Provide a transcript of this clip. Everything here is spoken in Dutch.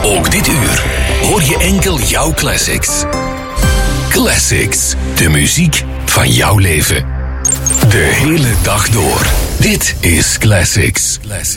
Ook dit uur hoor je enkel jouw classics. Classics, de muziek van jouw leven. De hele dag door. Dit is Classics.